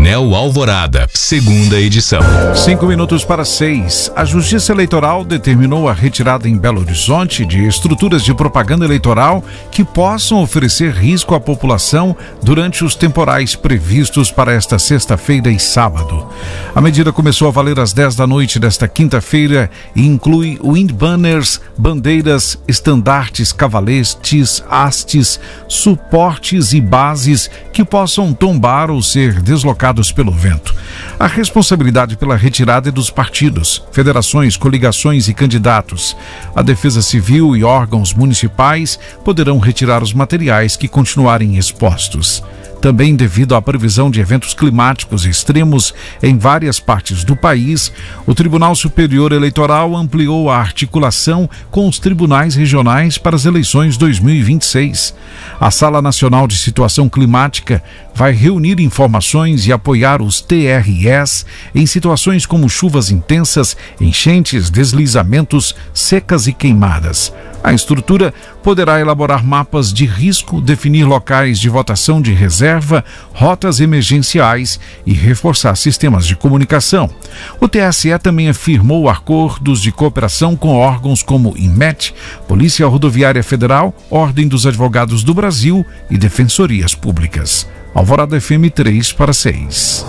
Painel Alvorada, segunda edição. 5 minutos para 6. A Justiça Eleitoral determinou a retirada em Belo Horizonte de estruturas de propaganda eleitoral que possam oferecer risco à população durante os temporais previstos para esta sexta-feira e sábado. A medida começou a valer às 10 da noite desta quinta-feira e inclui windbanners, bandeiras, estandartes, cavaletes, hastes, suportes e bases que possam tombar ou ser deslocados pelo vento. A responsabilidade pela retirada é dos partidos, federações, coligações e candidatos. A Defesa Civil e órgãos municipais poderão retirar os materiais que continuarem expostos. Também devido à previsão de eventos climáticos extremos em várias partes do país, o Tribunal Superior Eleitoral ampliou a articulação com os tribunais regionais para as eleições 2026. A Sala Nacional de Situação Climática vai reunir informações e apoiar os TREs em situações como chuvas intensas, enchentes, deslizamentos, secas e queimadas. A estrutura poderá elaborar mapas de risco, definir locais de votação de reserva, rotas emergenciais e reforçar sistemas de comunicação. O TSE também afirmou acordos de cooperação com órgãos como INMET, Polícia Rodoviária Federal, Ordem dos Advogados do Brasil e Defensorias Públicas. Alvorada FM 3 para 6.